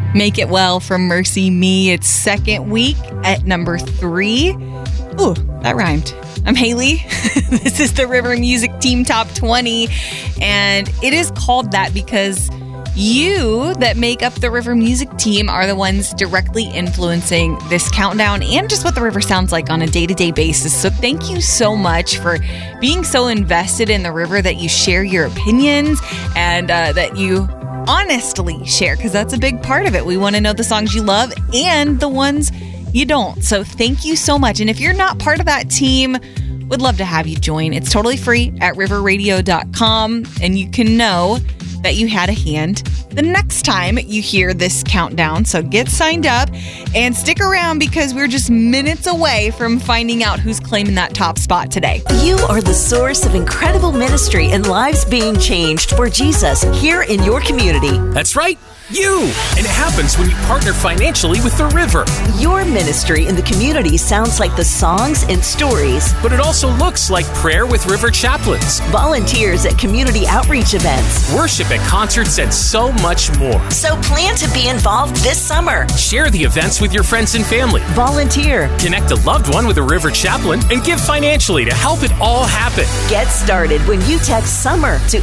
Make It Well from Mercy Me. It's second week at number 3. Ooh, that rhymed. I'm Haley. This is the River Music Team Top 20. And it is called that because you that make up the River Music Team are the ones directly influencing this countdown and just what the river sounds like on a day-to-day basis. So thank you so much for being so invested in the river that you share your opinions and that you honestly share, because that's a big part of it. We want to know the songs you love and the ones you don't. So thank you so much. And if you're not part of that team, would love to have you join. It's totally free at riverradio.com, and you can know that you had a hand the next time you hear this countdown. So get signed up and stick around because we're just minutes away from finding out who's claiming that top spot today. You are the source of incredible ministry and lives being changed for Jesus here in your community. That's right. You! And it happens when you partner financially with the river. Your ministry in the community sounds like the songs and stories. But it also looks like prayer with river chaplains, volunteers at community outreach events, worship at concerts, and so much more. So plan to be involved this summer. Share the events with your friends and family. Volunteer. Connect a loved one with a river chaplain and give financially to help it all happen. Get started when you text SUMMER to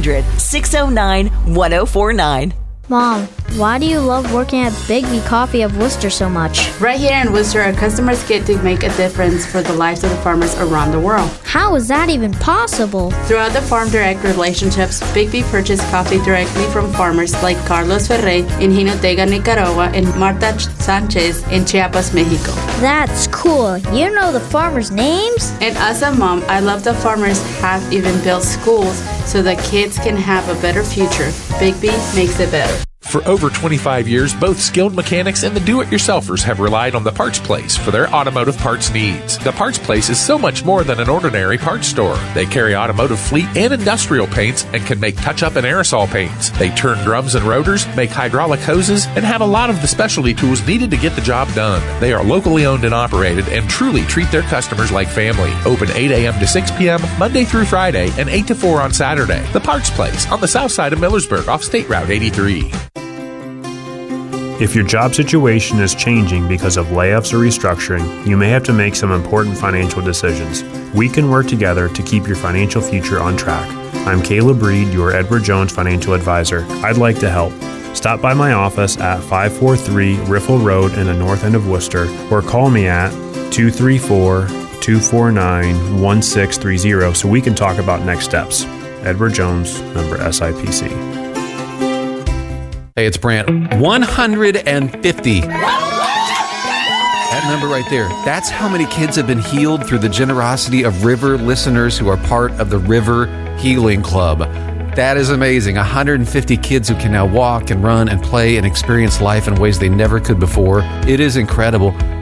800-609-1049. Mom, why do you love working at Bigby Coffee of Worcester so much? Right here in Worcester, our customers get to make a difference for the lives of the farmers around the world. How is that even possible? Throughout the Farm Direct relationships, Bigby purchased coffee directly from farmers like Carlos Ferrey in Jinotega, Nicaragua, and Marta Sanchez in Chiapas, Mexico. That's cool. You know the farmers' names? And as a mom, I love that farmers have even built schools so that kids can have a better future. Bigby makes it better. For over 25 years, both skilled mechanics and the do-it-yourselfers have relied on the Parts Place for their automotive parts needs. The Parts Place is so much more than an ordinary parts store. They carry automotive fleet and industrial paints and can make touch-up and aerosol paints. They turn drums and rotors, make hydraulic hoses, and have a lot of the specialty tools needed to get the job done. They are locally owned and operated and truly treat their customers like family. Open 8 a.m. to 6 p.m. Monday through Friday and 8 to 4 on Saturday. The Parts Place on the south side of Millersburg off State Route 83. If your job situation is changing because of layoffs or restructuring, you may have to make some important financial decisions. We can work together to keep your financial future on track. I'm Caleb Reed, your Edward Jones financial advisor. I'd like to help. Stop by my office at 543 Riffle Road in the north end of Worcester, or call me at 234-249-1630 so we can talk about next steps. Edward Jones, member SIPC. Hey, it's Brant. 150. That number right there, that's how many kids have been healed through the generosity of River listeners who are part of the River Healing Club. That is amazing. 150 kids who can now walk and run and play and experience life in ways they never could before. It is incredible.